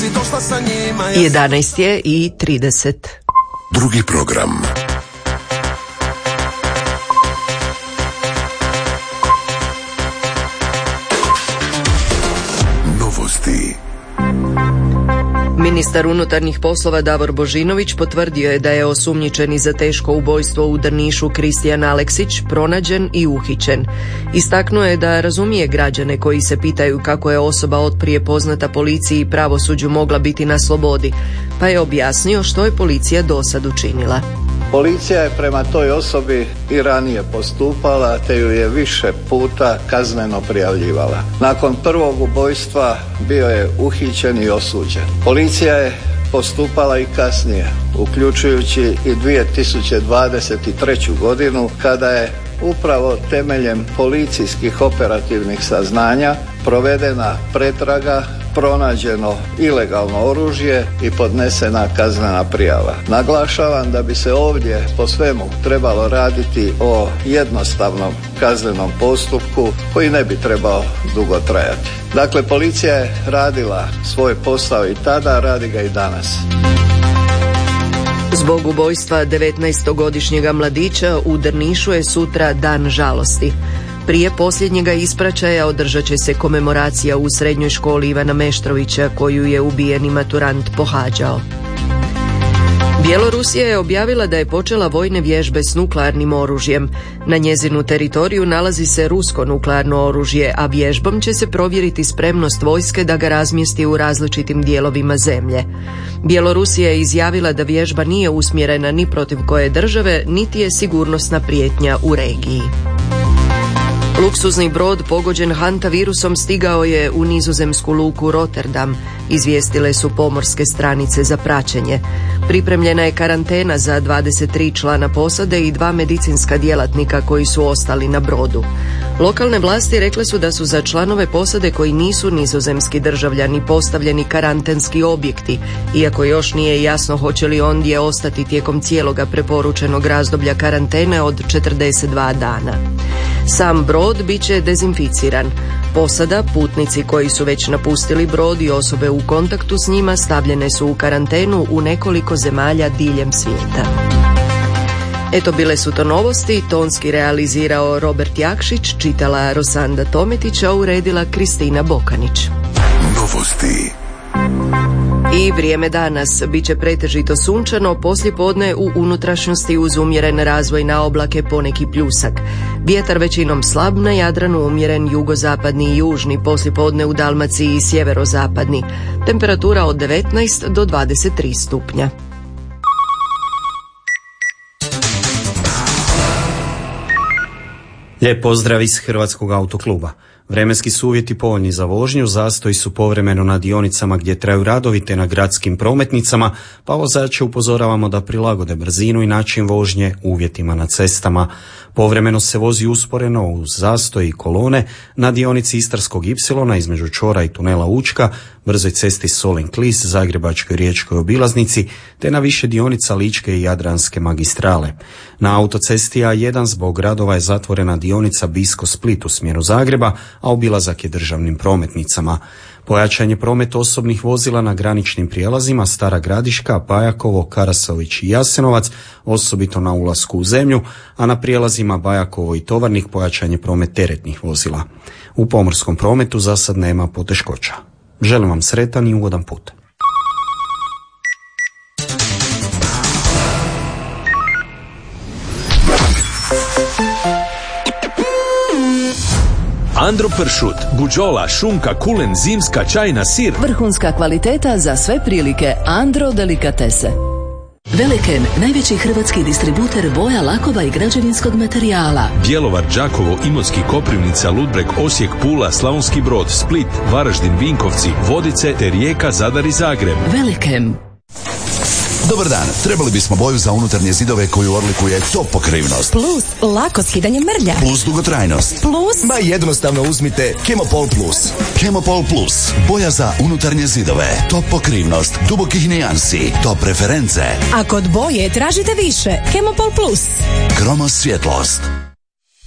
si došla sa njima. 11 je i 30. Drugi program. Novosti. Ministar unutarnjih poslova Davor Božinović potvrdio je da je osumnjičeni za teško ubojstvo u Drnišu Kristijan Aleksić pronađen i uhićen. Istaknuo je da razumije građane koji se pitaju kako je osoba otprije poznata policiji i pravosuđu mogla biti na slobodi, pa je objasnio što je policija dosad učinila. Policija je prema toj osobi i ranije postupala, te ju je više puta kazneno prijavljivala. Nakon prvog ubojstva bio je uhićen i osuđen. Policija je postupala i kasnije, uključujući i 2023. godinu, kada je upravo temeljem policijskih operativnih saznanja provedena pretraga, pronađeno ilegalno oružje i podnesena kaznena prijava. Naglašavam da bi se ovdje po svemu trebalo raditi o jednostavnom kaznenom postupku koji ne bi trebao dugo trajati. Dakle, policija je radila svoj posao i tada, radi ga i danas. Zbog ubojstva 19-godišnjega mladića u Drnišu je sutra dan žalosti. Prije posljednjega ispraćaja održat će se komemoracija u srednjoj školi Ivana Meštrovića koju je ubijeni maturant pohađao. Bjelorusija je objavila da je počela vojne vježbe s nuklearnim oružjem. Na njezinu teritoriju nalazi se rusko nuklearno oružje, a vježbom će se provjeriti spremnost vojske da ga razmjesti u različitim dijelovima zemlje. Bjelorusija je izjavila da vježba nije usmjerena ni protiv koje države, niti je sigurnosna prijetnja u regiji. Luksuzni brod pogođen hantavirusom stigao je u nizozemsku luku Rotterdam, izvijestile su pomorske stranice za praćenje. Pripremljena je karantena za 23 člana posade i 2 medicinska djelatnika koji su ostali na brodu. Lokalne vlasti rekle su da su za članove posade koji nisu nizozemski državljani postavljeni karantenski objekti, iako još nije jasno hoće li ondje ostati tijekom cijeloga preporučenog razdoblja karantene od 42 dana. Sam brod bit će dezinficiran. Posada, putnici koji su već napustili brod i osobe u kontaktu s njima stavljene su u karantenu u nekoliko zemalja diljem svijeta. Eto, bile su to novosti, tonski realizirao Robert Jakšić, čitala Rosanda Tometić, a uredila Kristina Bokanić. Novosti. I vrijeme danas bit će pretežito sunčano, poslijepodne u unutrašnjosti uz umjeren razvoj na oblake poneki pljusak. Vjetar većinom slab, na Jadranu umjeren jugozapadni i južni, poslijepodne u Dalmaciji i sjeverozapadni. Temperatura od 19 do 23 stupnja. Lijep pozdrav iz Hrvatskog autokluba. Vremenski su uvjeti povoljni za vožnju, zastoji su povremeno na dionicama gdje traju radovi te na gradskim prometnicama, pa vozače upozoravamo da prilagode brzinu i način vožnje uvjetima na cestama. Povremeno se vozi usporeno uz zastoj i kolone na dionici Istarskog ipsilona između čvora i tunela Učka, brzoj cesti Solin-Klis, Zagrebačkoj riječkoj obilaznici, te na više dionica Ličke i Jadranske magistrale. Na autocesti A1 zbog radova je zatvorena dionica Bisko-Split u smjeru Zagreba, a obilazak je državnim prometnicama. Pojačan je promet osobnih vozila na graničnim prijelazima Stara Gradiška, Bajakovo, Karasović i Jasenovac, osobito na ulasku u zemlju, a na prijelazima Bajakovo i Tovarnik pojačan je promet teretnih vozila. U pomorskom prometu za sad nema poteškoća. Želim vam sretan i ugodan put. Andro pršut, buđola, šunka, kulen, zimska, čajna, sir. Vrhunska kvaliteta za sve prilike. Andro delikatese. Velikem, najveći hrvatski distributer boja, lakova i građevinskog materijala. Bjelovar, Đakovo, Imotski, Koprivnica, Ludbreg, Osijek, Pula, Slavonski Brod, Split, Varaždin, Vinkovci, Vodice te Rijeka, Zadar i Zagreb. Velikem. Dobar dan, trebali bismo boju za unutarnje zidove koju odlikuje top pokrivnost. Plus lako skidanje mrlja. Plus dugotrajnost. Plus ma jednostavno uzmite Chemopol Plus. Chemopol Plus, boja za unutarnje zidove, top pokrivnost, dubokih nijansi, top reference. A kod boje tražite više. Chemopol Plus. Kromos svjetlost.